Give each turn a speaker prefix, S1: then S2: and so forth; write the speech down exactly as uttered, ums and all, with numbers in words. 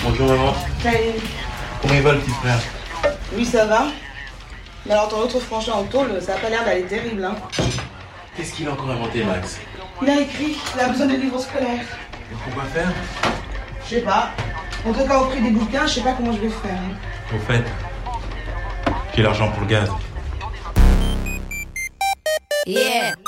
S1: Bonjour maman.
S2: Salut.
S1: Comment il va le petit frère?
S2: Oui, ça va. Mais alors ton autre franchement en tôle, ça a pas l'air d'aller terrible, hein.
S1: Qu'est-ce qu'il a encore inventé, Max?
S2: Il a écrit, il a besoin de livres scolaires.
S1: Et pourquoi faire?
S2: Je sais pas. En tout cas, au prix des bouquins, je sais pas comment je vais faire. Hein.
S1: Au fait, j'ai l'argent pour le gaz.
S3: Yeah.